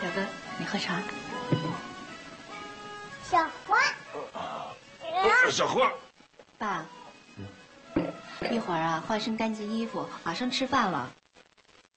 哥，你喝茶。 小花， 小花， 爸，一会儿啊，换身干净衣服，马上吃饭了。